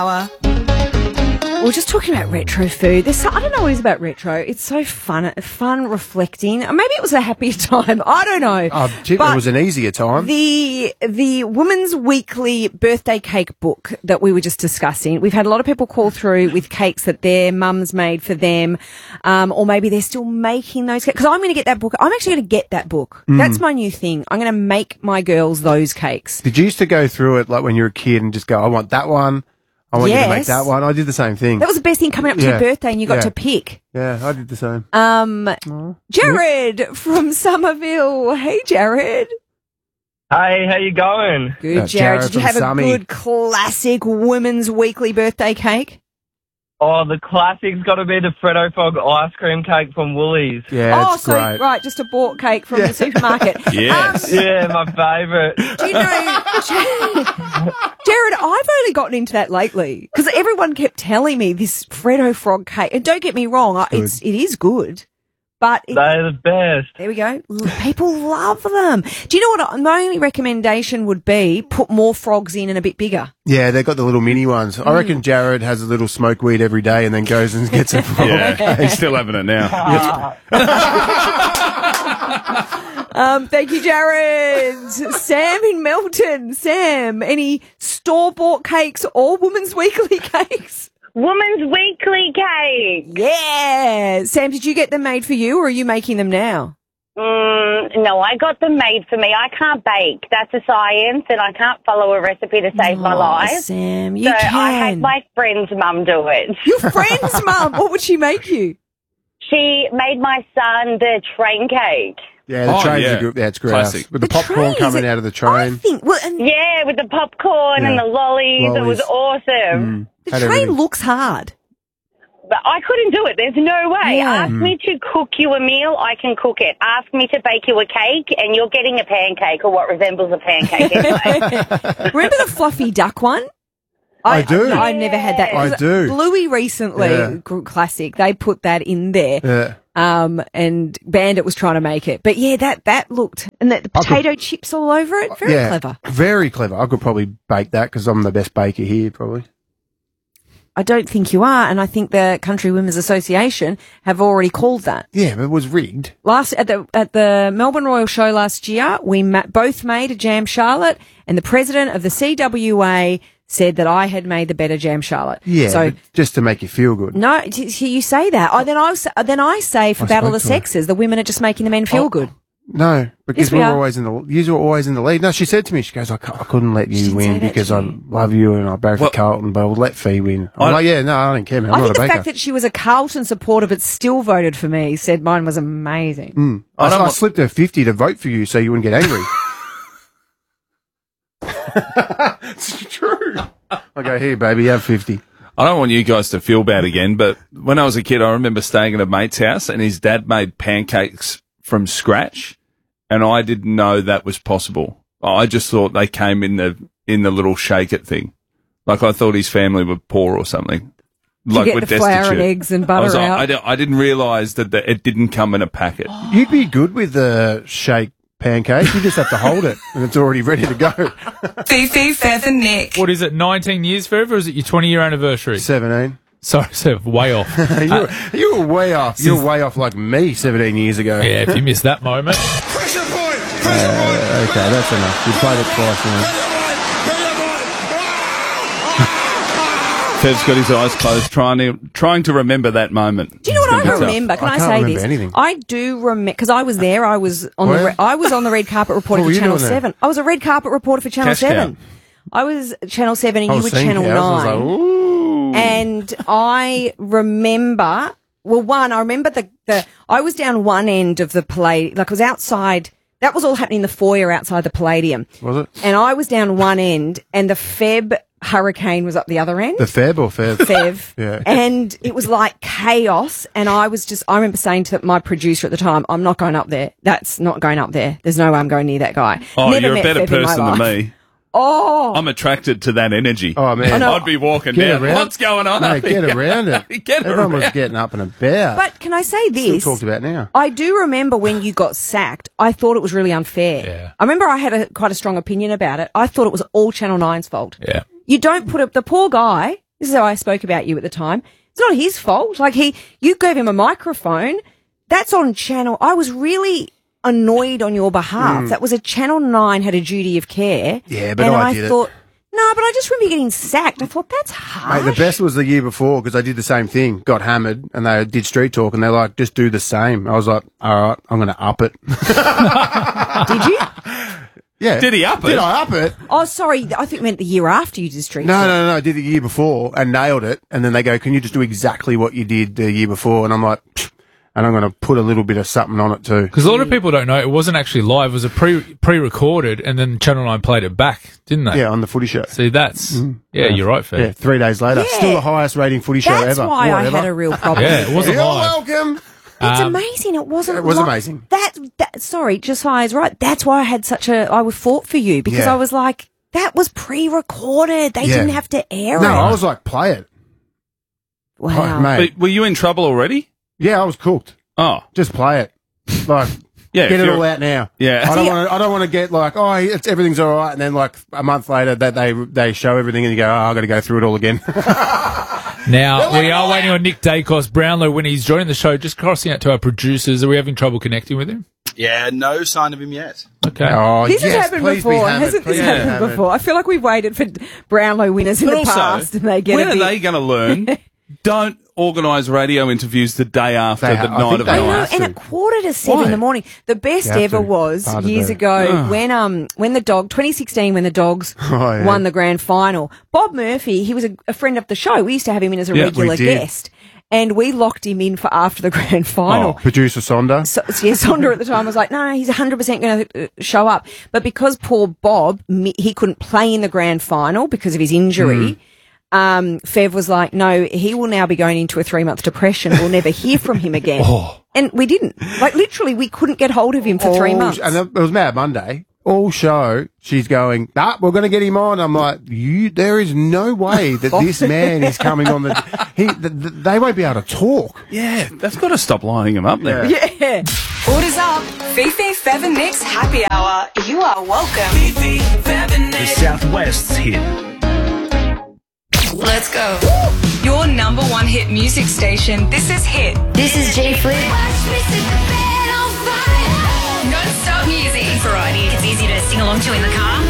We're just talking about retro food. I don't know what it is about retro. It's so fun reflecting. Maybe it was a happier time. I don't know. Oh, it was an easier time. The Women's Weekly birthday cake book that we were just discussing, we've had a lot of people call through with cakes that their mums made for them, or maybe they're still making those cakes. Because I'm going to get that book. I'm actually going to get that book. That's my new thing. I'm going to make my girls those cakes. Did you used to go through it like when you were a kid and just go, I want that one? I want you to make that one. I did the same thing. That was the best thing coming up to your birthday and you got to pick. Yeah, I did the same. Jared from Somerville. Hey, Jared. Hey, how you going? Good, Jared. Did you have a good classic Women's Weekly birthday cake? Oh, the classic's got to be the Freddo Frog ice cream cake from Woolies. Yeah, it's great. Right, just a bought cake from the supermarket. Yes. Yeah, my favourite. Do you know, Jared, I've only gotten into that lately because everyone kept telling me this Freddo Frog cake. And don't get me wrong, it is good. But they're the best. There we go. People love them. Do you know what my only recommendation would be? Put more frogs in and a bit bigger. Yeah, they've got the little mini ones. I reckon Jared has a little smoke weed every day and then goes and gets a frog. Yeah, he's still having it now. Thank you, Jared. Sam in Melton. Sam, any store-bought cakes or Women's Weekly cakes? Women's Weekly cake. Yeah. Sam, did you get them made for you or are you making them now? No, I got them made for me. I can't bake. That's a science and I can't follow a recipe to save my life. Sam, you can. I had my friend's mum do it. Your friend's mum? What would she make you? She made my son the train cake. Yeah, the trains are good. That's great. Classic. With the popcorn coming out of the train. Yeah, with the popcorn and the lollies. It was awesome. The train looks hard. But I couldn't do it. There's no way. Yeah. Ask me to cook you a meal, I can cook it. Ask me to bake you a cake, and you're getting a pancake or what resembles a pancake anyway. Remember the fluffy duck one? I do. I never had that. I do. Bluey recently, classic, they put that in there. Yeah. And Bandit was trying to make it. But yeah, that looked, and the potato chips all over it. Very clever. Very clever. I could probably bake that because I'm the best baker here, probably. I don't think you are, and I think the Country Women's Association have already called that. Yeah, but it was rigged. At the Melbourne Royal Show last year, we both made a jam charlotte, and the president of the CWA said that I had made the better jam charlotte. Yeah, so just to make you feel good. No, you say that. Then I say for Battle of the Sexes, the women are just making the men feel good. No, because Yes, we you are. were always in the lead. No, she said to me, she goes, I couldn't let you win because I love you and I barrack for Carlton, but I would let Fee win. I'm like, yeah, no, I don't care, man. I'm I not think a the baker. fact that she was a Carlton supporter but still voted for me said mine was amazing. I slipped her 50 to vote for you so you wouldn't get angry. It's true. I go, here, baby, you have 50. I don't want you guys to feel bad again, but when I was a kid, I remember staying at a mate's house and his dad made pancakes from scratch, and I didn't know that was possible. I just thought they came in the little shake it thing. Like I thought his family were poor or something. Like get we're the destitute. flour and eggs and butter out. I didn't realise that it didn't come in a packet. You'd be good with the shake pancake. You just have to hold it and it's already ready to go. Fifi, Fev and Nick. What is it, 19 years, Fev, or is it your 20-year anniversary? 17. Sorry, way off. You were way off. You were way off like me 17 years ago. Yeah, if you missed that moment. Pressure point! Pressure point! Okay, that's enough. You played it twice now. Fev's got his eyes closed, trying to remember that moment. Do you know what I remember? Can I can't say remember this? anything. I do remember because I was there. I was on the red carpet reporter What for were you Channel doing there? 7. I was a red carpet reporter for Channel Cash cow. 7. I was Channel 7 and I you was were seeing Channel cows, 9. I was like, ooh. And I remember, I remember I was down one end of the Palladium, like I was outside, that was all happening in the foyer outside the Palladium. Was it? And I was down one end and the Feb hurricane was up the other end. The Feb or Fev? Fev. Yeah. And it was like chaos. And I remember saying to my producer at the time, I'm not going up there. That's not going up there. There's no way I'm going near that guy. Oh, Never you're a met better Fev in my person than life. me. Oh. I'm attracted to that energy. Oh, man. I'd be walking Get down. around. What's going on? No, get around it. Get Everyone around. was getting up and about. But can I say Still this? talked about now. I do remember when you got sacked, I thought it was really unfair. Yeah. I remember I had quite a strong opinion about it. I thought it was all Channel 9's fault. Yeah. You don't put up the poor guy. This is how I spoke about you at the time. It's not his fault. Like you gave him a microphone. That's on Channel. I was really annoyed on your behalf. That was a Channel 9 had a duty of care. Yeah, but and I did thought, no, but I just remember getting sacked. I thought, that's harsh. Mate, the best was the year before because I did the same thing. Got hammered and they did Street Talk and they're like, just do the same. I was like, all right, I'm going to up it. Did you? Yeah. Did he up it? Did I up it? Oh, sorry. I think you meant the year after you did Street No, Talk. no, I did the year before and nailed it. And then they go, can you just do exactly what you did the year before? And I'm like, pfft. And I'm going to put a little bit of something on it too. Because a lot of people don't know it wasn't actually live. It was a pre-recorded, and then Channel 9 played it back, didn't they? Yeah, on the footy show. See, that's you're right, Fair. Yeah, 3 days later. Yeah. Still the highest rating footy show That's ever. why Whatever. I had a real problem. Yeah, it wasn't You're live. welcome. It's amazing. It wasn't. It was like- amazing. Sorry, Josiah's right. That's why I had I fought for you because Yeah. I was like, that was pre-recorded. They Yeah. didn't have to air No, it. I was like, play it. Wow. Oh, mate. But were you in trouble already? Yeah, I was cooked. Oh, Just play it. Like, yeah. get if it you're- all out now. Yeah. I don't want to get like, oh, everything's all right, and then like a month later that they show everything, and you go, oh, I got to go through it all again. Now, we are waiting on Nick Dacos, Brownlow, when he's joining the show, just crossing out to our producers. Are we having trouble connecting with him? Yeah, no sign of him yet. Okay. Oh, This has yes, happened please be before, hammered. hasn't this Please be happened hammered. before? I feel like we've waited for Brownlow winners in But the also, past, and they get when a are bit. they going to learn? Don't organise radio interviews the day after They the ha- I night think of they the I know, have night. and to. at 6:45 in the morning. The best You have ever to. was Hard to years do. ago when the 2016 when the Dogs Oh, yeah. won the grand final. Bob Murphy, he was a friend of the show. We used to have him in as a Yeah, we regular did. guest, and we locked him in for after the grand final. Producer Sonda. So, Sonder at the time was like, no, he's 100% going to show up. But because poor Bob, he couldn't play in the grand final because of his injury, Fev was like, no, he will now be going into a 3-month depression. We'll never hear from him again. And we didn't. Like, literally, we couldn't get hold of him for 3 months. And it was Mad Monday. All show, she's going, we're going to get him on. I'm like, there is no way that this man is coming on they won't be able to talk. Yeah, they've got to stop lining him up there. Yeah. Orders up. Fifi, Fev and Nick's happy hour. You are welcome. Fifi, Fev and Nick. Southwest's hit. Let's go. Your number one hit music station. This is Hit. This is J Flip. Non-stop music. Variety. It's easy to sing along to in the car.